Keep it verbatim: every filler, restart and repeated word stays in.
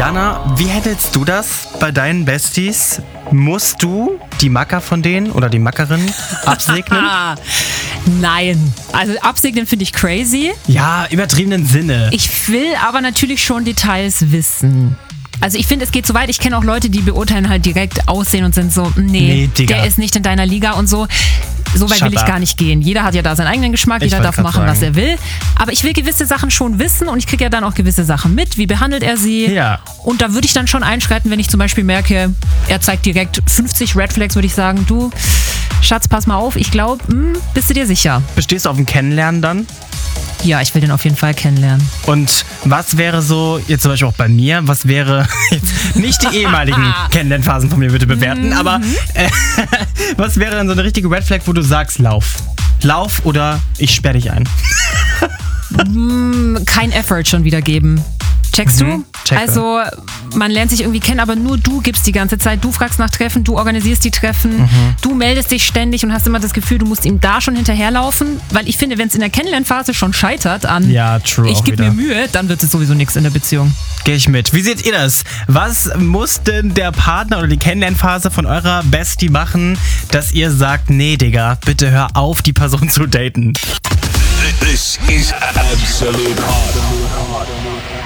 Anna, wie handelst du das bei deinen Besties? Musst du die Macker von denen oder die Mackerin absegnen? Nein. Also absegnen finde ich crazy. Ja, übertriebenen Sinne. Ich will aber natürlich schon Details wissen. Also ich finde, es geht so weit. Ich kenne auch Leute, die beurteilen halt direkt Aussehen und sind so, nee, Nee, Digga. der ist nicht in deiner Liga und so. So weit Shut will ich up. gar nicht gehen. Jeder hat ja da seinen eigenen Geschmack, Ich jeder wollte darf grad machen, was sagen. er will. Aber ich will gewisse Sachen schon wissen und ich kriege ja dann auch gewisse Sachen mit. Wie behandelt er sie? Ja. Und da würde ich dann schon einschreiten, wenn ich zum Beispiel merke, er zeigt direkt fünfzig Red Flags, würde ich sagen, du, Schatz, pass mal auf, ich glaube, bist du dir sicher? Bestehst du auf dem Kennenlernen dann? Ja, ich will den auf jeden Fall kennenlernen. Und was wäre so, jetzt zum Beispiel auch bei mir, was wäre, jetzt nicht die ehemaligen Kennenlernphasen von mir bitte bewerten, aber äh, was wäre dann so eine richtige Red Flag, wo du sagst, lauf. Lauf oder ich sperre dich ein. Kein Effort schon wieder geben. Checkst Mhm, du? checke. Also man lernt sich irgendwie kennen, aber nur du gibst die ganze Zeit. Du fragst nach Treffen, du organisierst die Treffen, Mhm. du meldest dich ständig und hast immer das Gefühl, du musst ihm da schon hinterherlaufen. Weil ich finde, wenn es in der Kennenlernphase schon scheitert an Ja, true, ich auch gebe wieder. mir Mühe, dann wird es sowieso nichts in der Beziehung. Gehe ich mit. Wie seht ihr das? Was muss denn der Partner oder die Kennenlernphase von eurer Bestie machen, dass ihr sagt, nee, Digga, bitte hör auf, die Person zu daten? This is Absolute Hot.